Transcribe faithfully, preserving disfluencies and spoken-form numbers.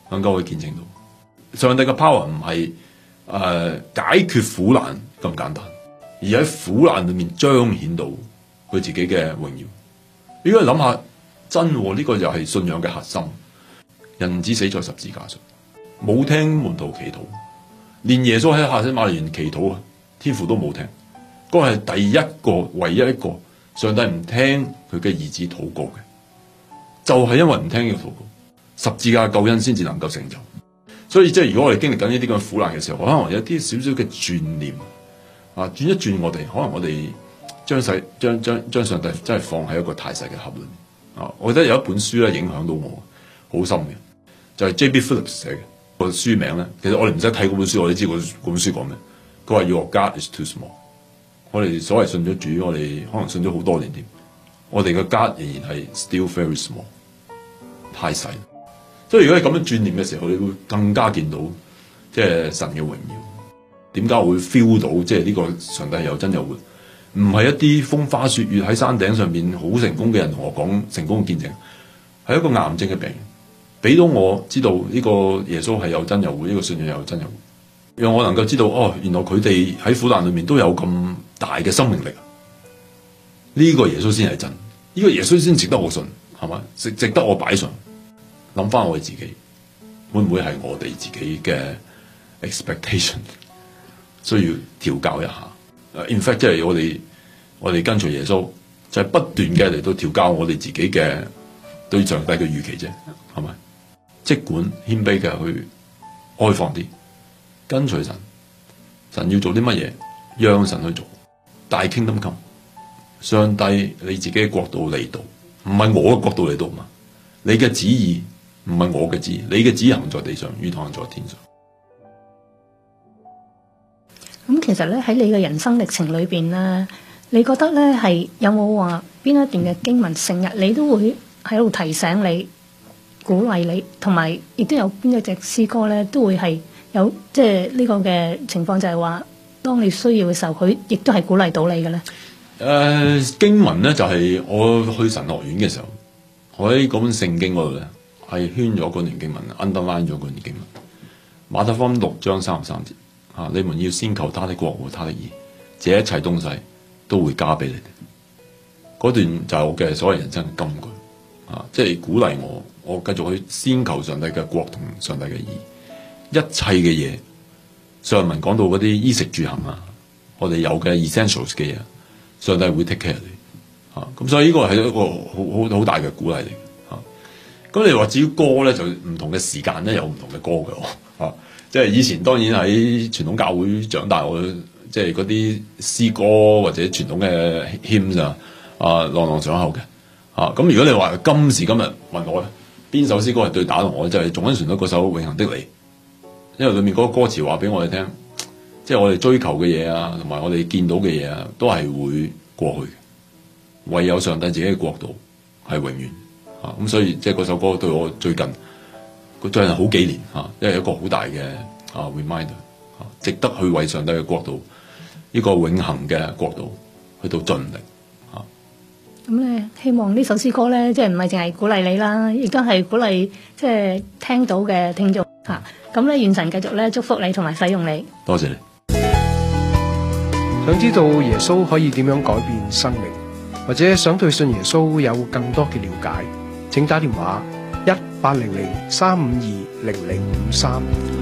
能夠去見證到上帝嘅 power 唔係誒解決苦難咁簡單，而喺苦難裏面彰顯到佢自己嘅榮耀。如果你諗下，真呢、這個就係信仰嘅核心。人子死在十字架上，冇聽門徒祈禱，連耶穌喺客西馬尼園祈禱啊，天父都冇聽。嗰個係第一個，唯一一個上帝唔聽佢嘅兒子禱告嘅，就係、是、因為唔聽呢個禱告，十字架救恩先至能夠成就。所以即係如果我哋經歷緊呢啲咁嘅苦難嘅時候，可能有啲少少嘅轉念啊，轉一轉我哋，可能我哋將世將將將上帝真係放喺一個太細嘅盒裏面啊。我覺得有一本書咧影響到我好深嘅。就係 J B Phillips 寫嘅個書名咧，其實我哋唔使睇嗰本書，我哋知嗰本書講咩。佢話 Your God is too small。我哋所謂信咗主，我哋可能信咗好多年添，我哋嘅 God 仍然係 still very small， 太細。所以如果你咁樣轉念嘅時候，你會更加見到即係神嘅榮耀。點解我會 feel 到即係呢個上帝有真有活？唔係一啲風花雪月喺山頂上邊好成功嘅人同我講成功嘅見證，係一個癌症嘅病人。俾到我知道呢個耶穌係有真有活，呢個信仰有真有活，讓我能夠知道哦，原來佢哋喺苦難裏面都有咁大嘅生命力。呢個耶穌先係真，呢個耶穌先值得我信，係嘛？值值得我擺上。諗翻我哋自己，會唔會係我哋自己嘅 expectation 需要調教一下？In fact，即係我哋我哋跟隨耶穌，就係不斷嘅嚟到調教我哋自己嘅對上帝嘅預期啫，係咪？即管謙卑嘅去開放啲，跟隨神，神要做啲乜嘢，讓神去做。大 kingdom come，上帝你自己嘅國度嚟到，唔係我嘅國度嚟到嘛？你嘅旨意唔係我嘅旨意，你嘅旨意行在地上，如同行在天上。 咁其實咧喺你嘅人生歷程裏邊咧，你覺得咧係有冇話邊一段嘅經文成日你都會喺度提醒你、鼓勵你，同埋亦都有邊一隻詩歌咧，都會係有即係呢個嘅情況，就係話當你需要嘅時候，佢亦都係鼓勵到你嘅咧。 誒、呃、經文咧就係、是、我去神學院嘅時候，我喺嗰本聖經嗰度咧係圈咗嗰段經文 ，underline 咗嗰段經文。馬太福音六章三十三節啊，你們要先求他的國和他的義，這一切東西都會加俾你哋。嗰段就係我嘅所謂人生嘅金句啊，即係鼓勵我，我繼續去先求上帝嘅國同上帝嘅義，一切嘅嘢。上文講到嗰啲衣食住行啊，我哋有嘅 essentials 嘅嘢，上帝會 take care 你啊。咁所以呢個係一個好好好大嘅鼓勵嚟嘅啊。咁你話至於歌咧，就唔同嘅時間咧有唔同嘅歌嘅啊。即係以前當然喺傳統教會長大，我即係嗰啲詩歌或者傳統嘅 hymn 啊。啊，朗朗上口嘅，啊，咁如果你話今時今日問我咧，邊首詩歌係最打動我咧，就係仲恩旋律嗰首《永恆的你》，因為裏面嗰個歌詞話俾我哋聽，即係我哋追求嘅嘢啊，同埋我哋見到嘅嘢啊，都係會過去嘅，唯有上帝自己嘅國度係永遠，啊，咁所以即係嗰首歌對我最近，佢最近好幾年嚇，因為一個好大嘅啊 reminder，啊，值得去為上帝嘅國度，呢個永恆嘅國度去到盡力。 咁咧，希望呢首詩歌咧，即係唔係淨係鼓勵你啦，亦都係鼓勵即係聽到嘅聽眾嚇。咁咧，願神繼續咧祝福你同埋使用你。多謝你。 想知道耶穌可以點樣改變生命，或者想對信耶穌有更多嘅了解，請打電話一八零零三五二零零五三。